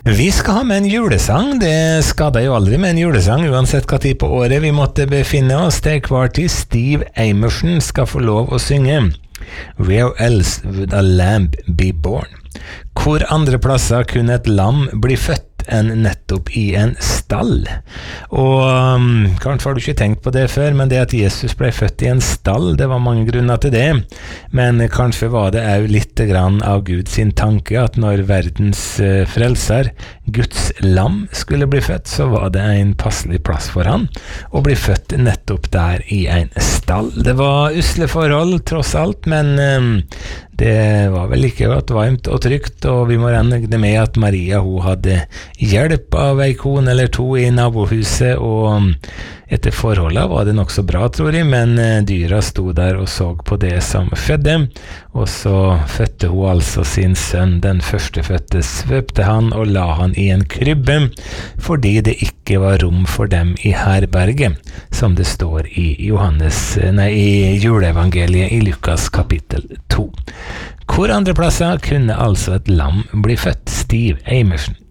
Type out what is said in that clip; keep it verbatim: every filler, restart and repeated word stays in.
Vi skal ha med en julesang. Det skader jo aldri med en julesang, uansett hva tid på året vi måtte befinne oss. Til hver tid Steve Amerson skal få lov å synge Where else would a lamb be born? Hvor andre plasser kunne et lam bli født enn nettopp i en stall? Og um, kanskje har du ikke tenkt på det før, men det at Jesus ble født i en stall, det var mange grunner til det. Men kanskje var det også litt grann av Guds tanke at når verdens uh, frelser, Guds lam, skulle bli født, så var det en passelig plass for han å bli født nettopp der i en stall. Det var usle forhold, tross alt, men um, det var vel ikke godt varmt og trygt, og vi må regne med at Maria hun hadde hjelp av ei kone eller to i nabohuset, og etter forholdet var det nok så bra, tror jeg, men dyra sto der og så på det som fødde, og så fødte hun altså sin sønn, den førstefødte, svøpte han og la han i en krybbe, fordi det ikke var rom for dem i herberget, som det står i Johannes, nei, i juleevangeliet i Lukas kapittel to. Hvor andre plasser kunne altså et lam bli født? Steve Amerson.